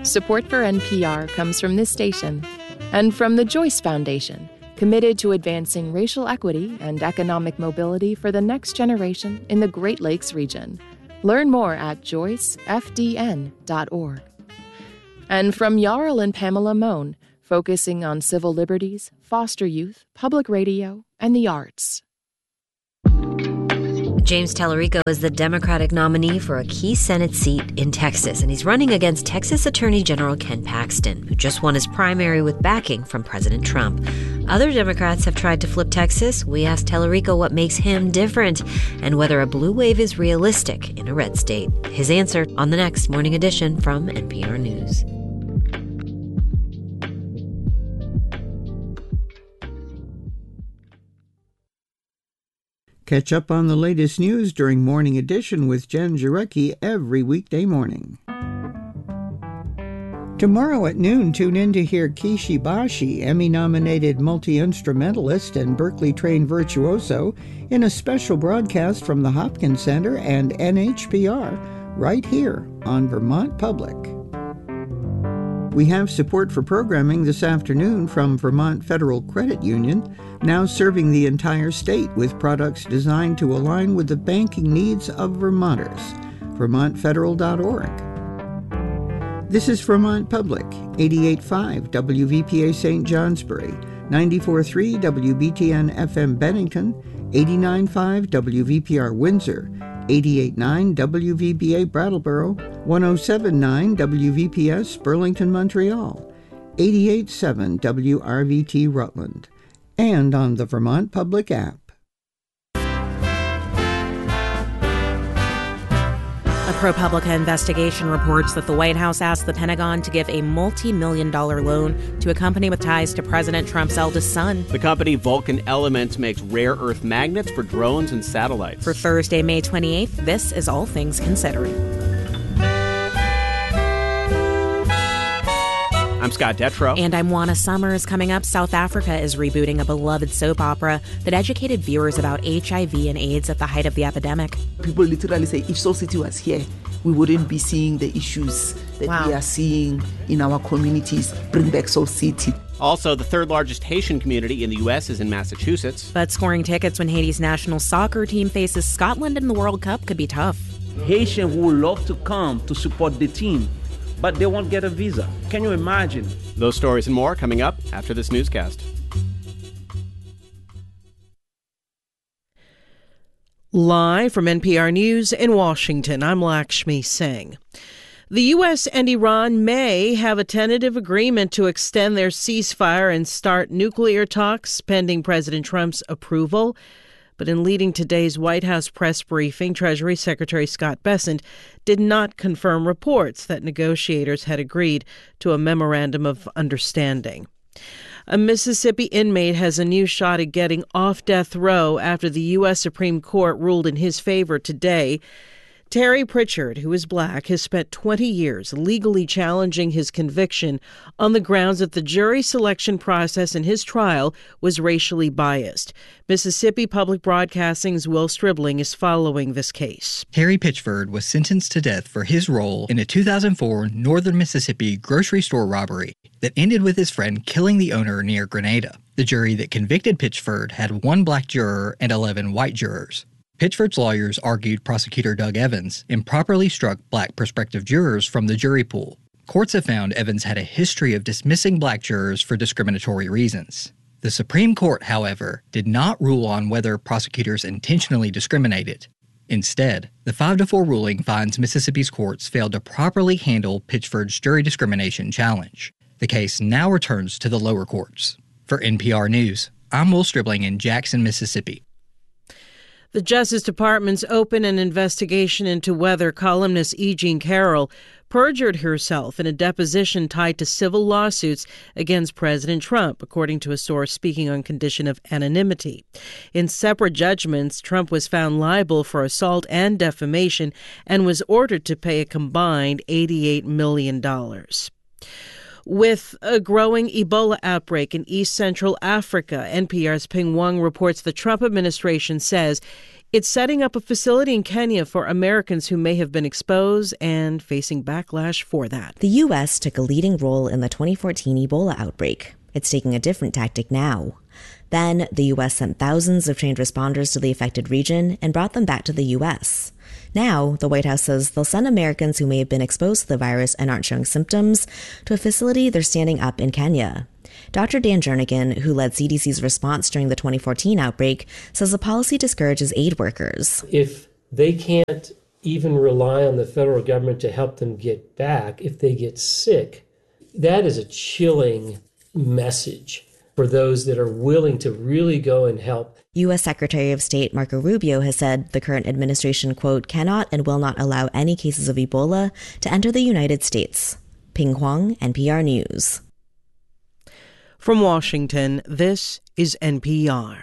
Support for NPR comes from this station and from the Joyce Foundation, committed to advancing racial equity and economic mobility for the next generation in the Great Lakes region. Learn more at joycefdn.org. And from Jarl and Pamela Mohn, focusing on civil liberties, foster youth, public radio, and the arts. James Tallarico is the Democratic nominee for a key Senate seat in Texas, and he's running against Texas Attorney General Ken Paxton, who just won his primary with backing from President Trump. Other Democrats have tried to flip Texas. We asked Tallarico what makes him different and whether a blue wave is realistic in a red state. His answer on the next Morning Edition from NPR News. Catch up on the latest news during Morning Edition with Jen Jarecki every weekday morning. Tomorrow at noon, tune in to hear Kishi Bashi, Emmy-nominated multi-instrumentalist and Berkeley-trained virtuoso, in a special broadcast from the Hopkins Center and NHPR, right here on Vermont Public. We have support for programming this afternoon from Vermont Federal Credit Union, now serving the entire state with products designed to align with the banking needs of Vermonters. VermontFederal.org. This is Vermont Public, 88.5 WVPA St. Johnsbury, 94.3 WBTN FM Bennington, 89.5 WVPR Windsor, 88.9 WVBA Brattleboro, 107.9 WVPS Burlington, Montreal, 88.7 WRVT Rutland, and on the Vermont Public app. A ProPublica investigation reports that the White House asked the Pentagon to give a multi-million-dollar loan to a company with ties to President Trump's eldest son. The company Vulcan Elements makes rare earth magnets for drones and satellites. For Thursday, May 28th, this is All Things Considered. I'm Scott Detrow. And I'm Juana Summers. Coming up, South Africa is rebooting a beloved soap opera that educated viewers about HIV and AIDS at the height of the epidemic. People literally say, if Soul City was here, we wouldn't be seeing the issues that we are seeing in our communities. Bring back Soul City. Also, the third largest Haitian community in the U.S. is in Massachusetts. But scoring tickets when Haiti's national soccer team faces Scotland in the World Cup could be tough. Haitians would love to come to support the team, but they won't get a visa. Can you imagine? Those stories and more coming up after this newscast. Live from NPR News in Washington, I'm Lakshmi Singh. The U.S. and Iran may have a tentative agreement to extend their ceasefire and start nuclear talks pending President Trump's approval. But in leading today's White House press briefing, Treasury Secretary Scott Bessent did not confirm reports that negotiators had agreed to a memorandum of understanding. A Mississippi inmate has a new shot at getting off death row after the U.S. Supreme Court ruled in his favor today. Terry Pritchard, who is black, has spent 20 years legally challenging his conviction on the grounds that the jury selection process in his trial was racially biased. Mississippi Public Broadcasting's Will Stribling is following this case. Terry Pitchford was sentenced to death for his role in a 2004 northern Mississippi grocery store robbery that ended with his friend killing the owner near Grenada. The jury that convicted Pitchford had 1 black juror and 11 white jurors. Pitchford's lawyers argued prosecutor Doug Evans improperly struck black prospective jurors from the jury pool. Courts have found Evans had a history of dismissing black jurors for discriminatory reasons. The Supreme Court, however, did not rule on whether prosecutors intentionally discriminated. Instead, the 5-4 ruling finds Mississippi's courts failed to properly handle Pitchford's jury discrimination challenge. The case now returns to the lower courts. For NPR News, I'm Will Stribling in Jackson, Mississippi. The Justice Department's opened an investigation into whether columnist E. Jean Carroll perjured herself in a deposition tied to civil lawsuits against President Trump, according to a source speaking on condition of anonymity. In separate judgments, Trump was found liable for assault and defamation and was ordered to pay a combined $88 million. With a growing Ebola outbreak in East Central Africa, NPR's Ping Wang reports the Trump administration says It's setting up a facility in Kenya for Americans who may have been exposed and facing backlash for that. The U.S. took a leading role in the 2014 Ebola outbreak. It's taking a different tactic now. Then, the U.S. sent thousands of trained responders to the affected region and brought them back to the U.S. Now, the White House says they'll send Americans who may have been exposed to the virus and aren't showing symptoms to a facility they're standing up in Kenya. Dr. Dan Jernigan, who led CDC's response during the 2014 outbreak, says the policy discourages aid workers. If they can't even rely on the federal government to help them get back, if they get sick, that is a chilling message for those that are willing to really go and help. U.S. Secretary of State Marco Rubio has said the current administration, quote, cannot and will not allow any cases of Ebola to enter the United States. Ping Huang, NPR News. From Washington, this is NPR.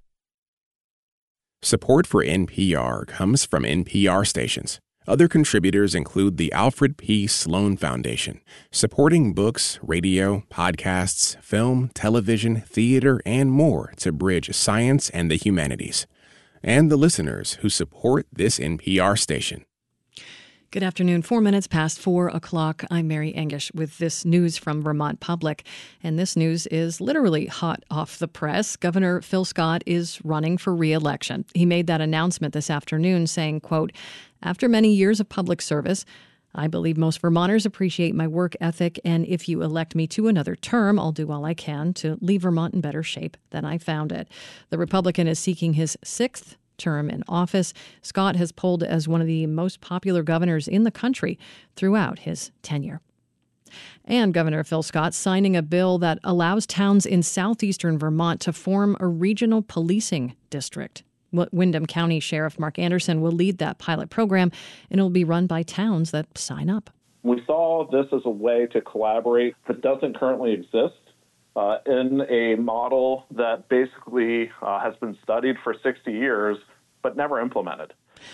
Support for NPR comes from NPR stations. Other contributors include the Alfred P. Sloan Foundation, supporting books, radio, podcasts, film, television, theater, and more to bridge science and the humanities. And the listeners who support this NPR station. Good afternoon, 4 minutes past 4 o'clock. I'm Mary Engish with this news from Vermont Public. And this news is literally hot off the press. Governor Phil Scott is running for re-election. He made that announcement this afternoon saying, quote, after many years of public service, I believe most Vermonters appreciate my work ethic, and if you elect me to another term, I'll do all I can to leave Vermont in better shape than I found it. The Republican is seeking his sixth term in office. Scott has polled as one of the most popular governors in the country throughout his tenure. And Governor Phil Scott signing a bill that allows towns in southeastern Vermont to form a regional policing district. Windham County Sheriff Mark Anderson will lead that pilot program, and it will be run by towns that sign up. We saw this as a way to collaborate that doesn't currently exist in a model that basically has been studied for 60 years but never implemented.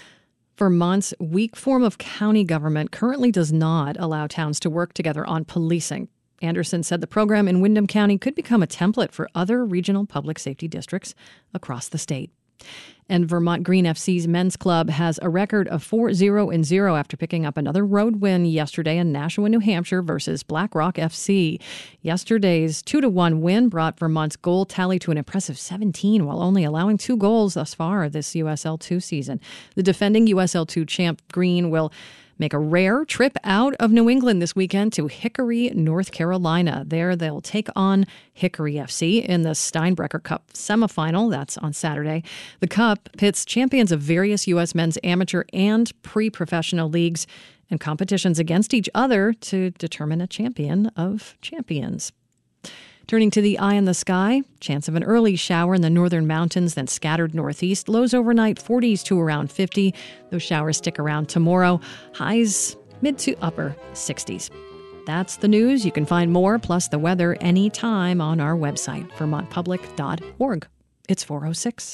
Vermont's weak form of county government currently does not allow towns to work together on policing. Anderson said the program in Windham County could become a template for other regional public safety districts across the state. And Vermont Green FC's men's club has a record of 4-0-0 after picking up another road win yesterday in Nashua, New Hampshire versus Black Rock FC. Yesterday's 2-1 win brought Vermont's goal tally to an impressive 17 while only allowing 2 goals thus far this USL2 season. The defending USL2 champ Green will make a rare trip out of New England this weekend to Hickory, North Carolina. There they'll take on Hickory FC in the Steinbrecher Cup semifinal. That's on Saturday. The Cup pits champions of various U.S. men's amateur and pre-professional leagues and competitions against each other to determine a champion of champions. Turning to the eye in the sky, chance of an early shower in the northern mountains, then scattered northeast. Lows overnight 40s to around 50. Those showers stick around tomorrow. Highs mid to upper 60s. That's the news. You can find more, plus the weather, anytime on our website, vermontpublic.org. It's 4:06.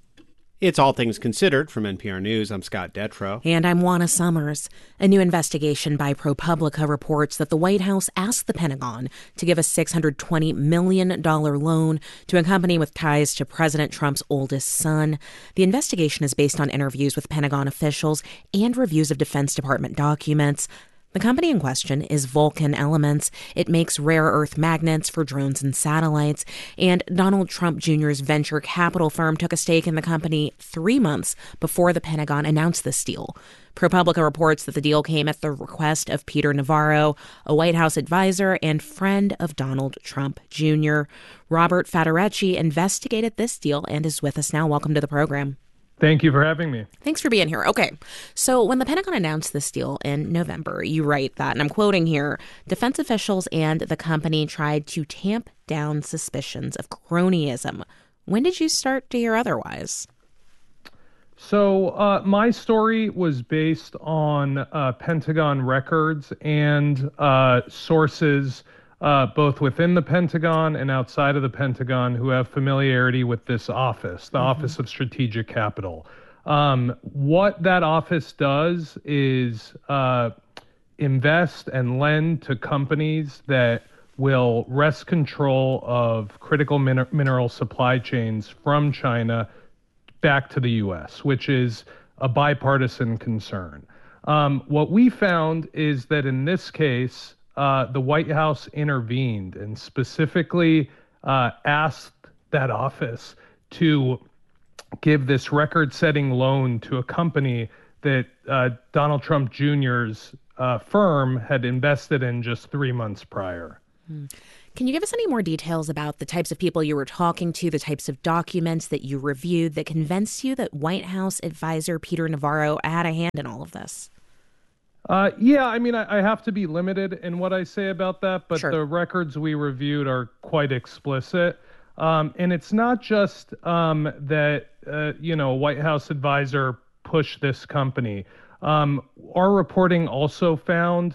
It's All Things Considered from NPR News. I'm Scott Detrow. And I'm Juana Summers. A new investigation by ProPublica reports that the White House asked the Pentagon to give a $620 million loan to a company with ties to President Trump's oldest son. The investigation is based on interviews with Pentagon officials and reviews of Defense Department documents. The company in question is Vulcan Elements. It makes rare earth magnets for drones and satellites. And Donald Trump Jr.'s venture capital firm took a stake in the company 3 months before the Pentagon announced this deal. ProPublica reports that the deal came at the request of Peter Navarro, a White House advisor and friend of Donald Trump Jr. Robert Federecci investigated this deal and is with us now. Welcome to the program. Thank you for having me. Thanks for being here. Okay, so when the Pentagon announced this deal in November, you write that, and I'm quoting here, defense officials and the company tried to tamp down suspicions of cronyism. When did you start to hear otherwise? So my story was based on Pentagon records and sources both within the Pentagon and outside of the Pentagon who have familiarity with this office, the Office of Strategic Capital. What that office does is invest and lend to companies that will wrest control of critical mineral supply chains from China back to the U.S., which is a bipartisan concern. What we found is that in this case, the White House intervened and specifically asked that office to give this record-setting loan to a company that Donald Trump Jr.'s firm had invested in just 3 months prior. Can you give us any more details about the types of people you were talking to, the types of documents that you reviewed that convinced you that White House advisor Peter Navarro had a hand in all of this? Yeah, I mean, I have to be limited in what I say about that, but Sure. The records we reviewed are quite explicit. And it's not just that, a White House advisor pushed this company. Our reporting also found